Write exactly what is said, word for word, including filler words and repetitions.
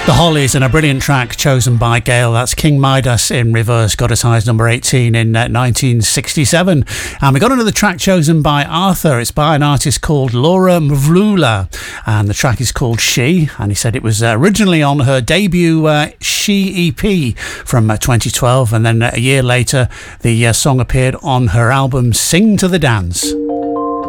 The Hollies and a brilliant track chosen by Gail. That's King Midas in reverse, got as high as number eighteen in uh, nineteen sixty-seven. And we got another track chosen by Arthur. It's by an artist called Laura Mvula, and the track is called She, and he said it was uh, originally on her debut uh, She E P from uh, twenty twelve, and then uh, a year later the uh, song appeared on her album Sing to the Dance.